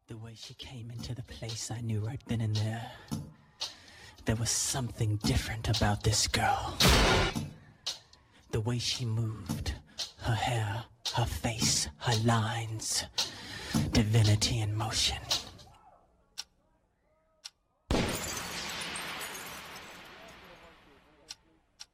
The way she came into the place, I knew right then and there. There was something different about this girl. The way she moved, her hair, her face, her lines, divinity in motion.